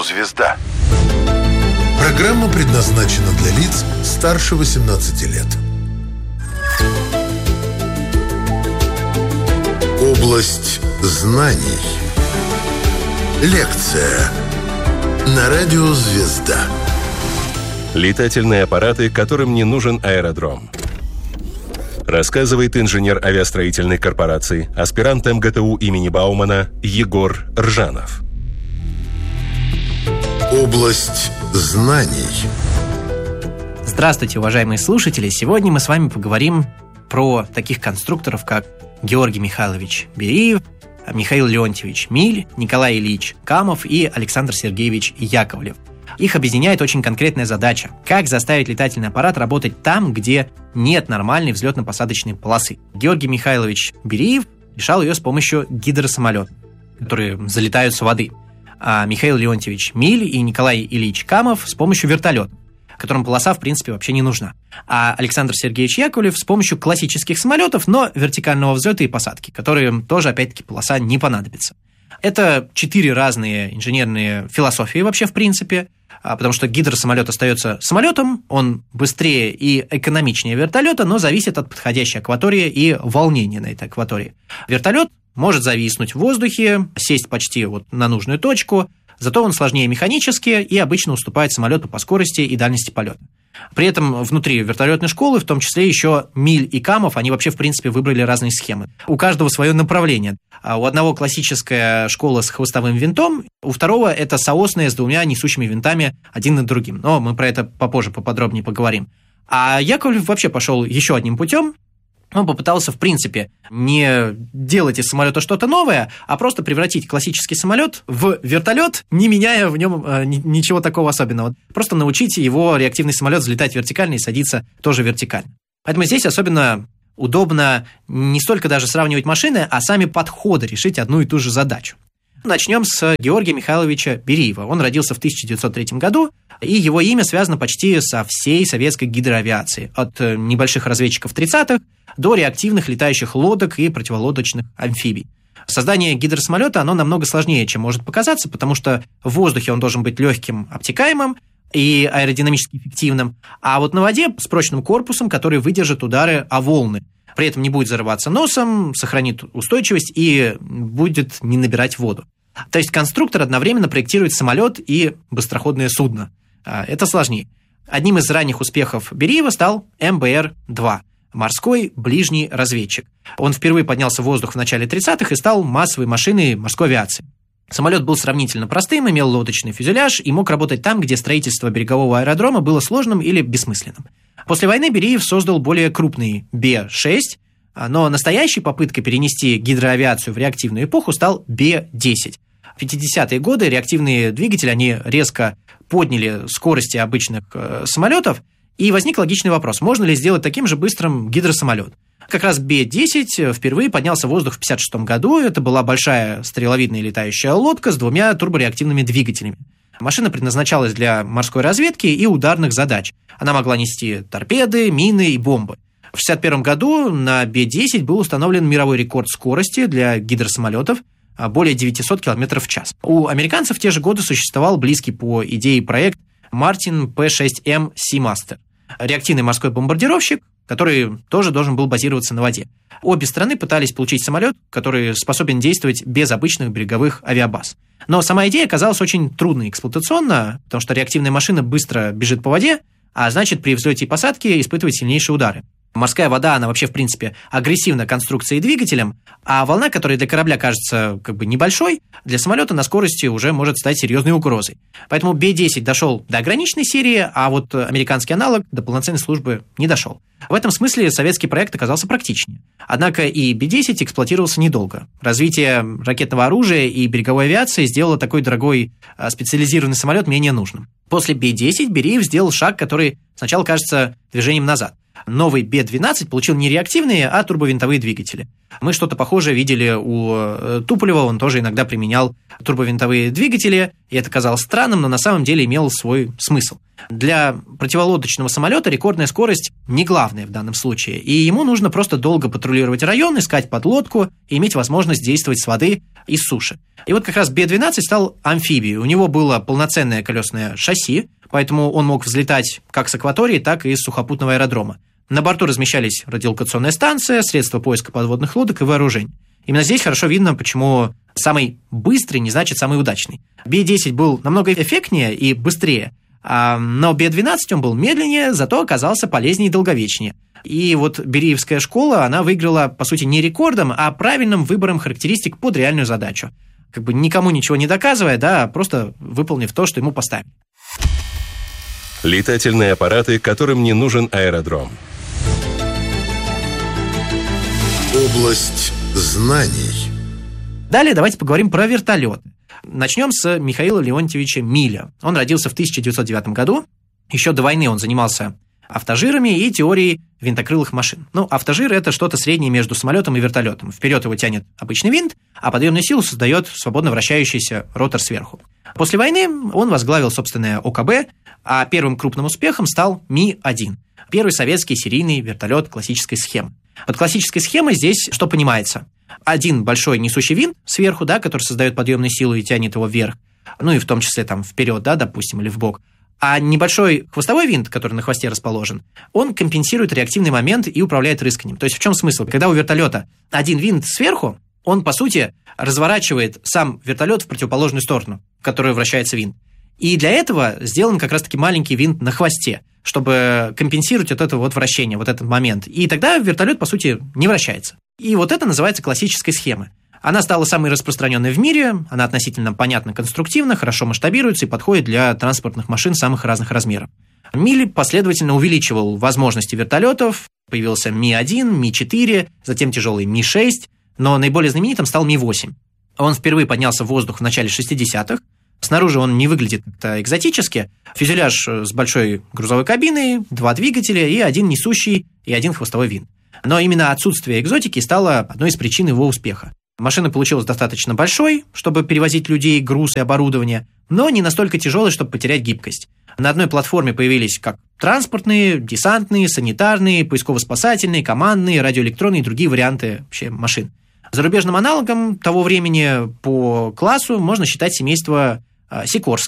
радио «Звезда». Программа предназначена для лиц старше 18 лет. Область знаний. Лекция на радио «Звезда». Летательные аппараты, которым не нужен аэродром. Рассказывает инженер авиастроительной корпорации, аспирант МГТУ имени Баумана Егор Ржанов. Область знаний. Здравствуйте, уважаемые слушатели! Сегодня мы с вами поговорим про таких конструкторов, как Георгий Михайлович Бериев, Михаил Леонтьевич Миль, Николай Ильич Камов и Александр Сергеевич Яковлев. Их объединяет очень конкретная задача – как заставить летательный аппарат работать там, где нет нормальной взлетно-посадочной полосы. Георгий Михайлович Бериев решал ее с помощью гидросамолетов, которые залетают с воды. А Михаил Леонтьевич Миль и Николай Ильич Камов с помощью вертолетов, которым полоса, в принципе, вообще не нужна. А Александр Сергеевич Яковлев с помощью классических самолетов, но вертикального взлета и посадки, которым тоже, опять-таки, полоса не понадобится. Это 4 разные инженерные философии вообще, в принципе, потому что гидросамолет остается самолетом, он быстрее и экономичнее вертолета, но зависит от подходящей акватории и волнения на этой акватории. Вертолет может зависнуть в воздухе, сесть почти на нужную точку, зато он сложнее механически и обычно уступает самолету по скорости и дальности полета. При этом внутри вертолетной школы, в том числе еще Миль и Камов, они вообще, в принципе, выбрали разные схемы. У каждого свое направление. У одного классическая школа с хвостовым винтом, у второго это соосная с 2 несущими винтами один над другим. Но мы про это попозже поподробнее поговорим. А Яковлев вообще пошел еще одним путем. Он попытался, в принципе, не делать из самолета что-то новое, а просто превратить классический самолет в вертолет, не меняя в нем ничего такого особенного. Просто научить его реактивный самолет взлетать вертикально и садиться тоже вертикально. Поэтому здесь особенно удобно не столько даже сравнивать машины, а сами подходы решить одну и ту же задачу. Начнем с Георгия Михайловича Бериева. Он родился в 1903 году, и его имя связано почти со всей советской гидроавиацией, от небольших разведчиков 30-х до реактивных летающих лодок и противолодочных амфибий. Создание гидросамолета, оно намного сложнее, чем может показаться, потому что в воздухе он должен быть легким, обтекаемым и аэродинамически эффективным, а вот на воде с прочным корпусом, который выдержит удары о волны. При этом не будет зарываться носом, сохранит устойчивость и будет не набирать воду. То есть конструктор одновременно проектирует самолет и быстроходное судно. Это сложнее. Одним из ранних успехов Бериева стал МБР-2 – морской ближний разведчик. Он впервые поднялся в воздух в начале 30-х и стал массовой машиной морской авиации. Самолет был сравнительно простым, имел лодочный фюзеляж и мог работать там, где строительство берегового аэродрома было сложным или бессмысленным. После войны Бериев создал более крупный Б-6, но настоящей попыткой перенести гидроавиацию в реактивную эпоху стал Б-10. В 50-е годы реактивные двигатели, они резко подняли скорости обычных самолетов, и возник логичный вопрос, можно ли сделать таким же быстрым гидросамолет. Как раз Б-10 впервые поднялся в воздух в 1956 году, это была большая стреловидная летающая лодка с 2 турбореактивными двигателями. Машина предназначалась для морской разведки и ударных задач. Она могла нести торпеды, мины и бомбы. В 1961 году на Б-10 был установлен мировой рекорд скорости для гидросамолетов более 900 км в час. У американцев в те же годы существовал близкий по идее проект Мартин П-6М Seamaster. Реактивный морской бомбардировщик, который тоже должен был базироваться на воде. Обе страны пытались получить самолет, который способен действовать без обычных береговых авиабаз. Но сама идея оказалась очень трудной эксплуатационно, потому что реактивная машина быстро бежит по воде, а значит, при взлете и посадке испытывает сильнейшие удары. Морская вода, она вообще, в принципе, агрессивна конструкцией и двигателем, а волна, которая для корабля кажется небольшой, для самолета на скорости уже может стать серьезной угрозой. Поэтому Б-10 дошел до ограниченной серии, а вот американский аналог до полноценной службы не дошел. В этом смысле советский проект оказался практичнее. Однако и Б-10 эксплуатировался недолго. Развитие ракетного оружия и береговой авиации сделало такой дорогой специализированный самолет менее нужным. После Б-10 Бериев сделал шаг, который сначала кажется движением назад. Новый Б-12 получил не реактивные, а турбовинтовые двигатели. Мы что-то похожее видели у Туполева, он тоже иногда применял турбовинтовые двигатели, и это казалось странным, но на самом деле имело свой смысл. Для противолодочного самолета рекордная скорость не главная в данном случае, и ему нужно просто долго патрулировать район, искать подлодку и иметь возможность действовать с воды из суши. И вот как раз Б-12 стал амфибией. У него было полноценное колесное шасси, поэтому он мог взлетать как с акватории, так и с сухопутного аэродрома. На борту размещались радиолокационная станция, средства поиска подводных лодок и вооружений. Именно здесь хорошо видно, почему самый быстрый не значит самый удачный. Б-10 был намного эффектнее и быстрее, но Б-12 он был медленнее, зато оказался полезнее и долговечнее. И вот Бериевская школа, она выиграла, по сути, не рекордом, а правильным выбором характеристик под реальную задачу. Как бы никому ничего не доказывая, да, просто выполнив то, что ему поставили. Летательные аппараты, которым не нужен аэродром. Область знаний. Далее давайте поговорим про вертолеты. Начнем с Михаила Леонтьевича Миля. Он родился в 1909 году. Еще до войны он занимался автожирами и теорией винтокрылых машин. Автожир – это что-то среднее между самолетом и вертолетом. Вперед его тянет обычный винт, а подъемную силу создает свободно вращающийся ротор сверху. После войны он возглавил собственное ОКБ, а первым крупным успехом стал Ми-1. Первый советский серийный вертолет классической схемы. Под классической схемой здесь что понимается? Один большой несущий винт сверху, да, который создает подъемную силу и тянет его вверх, и в том числе вперед, да, допустим, или вбок. А небольшой хвостовой винт, который на хвосте расположен, он компенсирует реактивный момент и управляет рысканием. То есть в чем смысл? Когда у вертолета один винт сверху, он, по сути, разворачивает сам вертолет в противоположную сторону, в которую вращается винт. И для этого сделан как раз-таки маленький винт на хвосте, чтобы компенсировать вот это вот вращение, вот этот момент. И тогда вертолет, по сути, не вращается. И вот это называется классической схемой. Она стала самой распространенной в мире, она относительно понятна конструктивно, хорошо масштабируется и подходит для транспортных машин самых разных размеров. Миль последовательно увеличивал возможности вертолетов, появился Ми-1, Ми-4, затем тяжелый Ми-6, но наиболее знаменитым стал Ми-8. Он впервые поднялся в воздух в начале 60-х. Снаружи он не выглядит как-то экзотически. Фюзеляж с большой грузовой кабиной, 2 двигателя и 1 несущий и 1 хвостовой винт. Но именно отсутствие экзотики стало одной из причин его успеха. Машина получилась достаточно большой, чтобы перевозить людей, груз и оборудование, но не настолько тяжелой, чтобы потерять гибкость. На одной платформе появились как транспортные, десантные, санитарные, поисково-спасательные, командные, радиоэлектронные и другие варианты вообще машин. Зарубежным аналогом того времени по классу можно считать семейство Сикорски.